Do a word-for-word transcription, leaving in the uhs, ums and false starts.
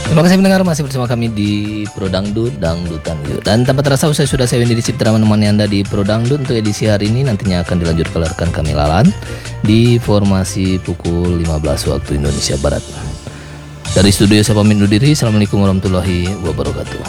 Terima kasih pendengar, masih bersama kami di Pro Dangdut, Dangdutan Yuk. Dan tanpa terasa usai sudah saya Wendy Cipta menemani Anda di Pro Dangdut. Untuk edisi hari ini nantinya akan dilanjutkan oleh rekan kami Lalan di formasi pukul lima belas waktu Indonesia Barat. Dari studio saya pamit undur diri. Assalamualaikum warahmatullahi wabarakatuh.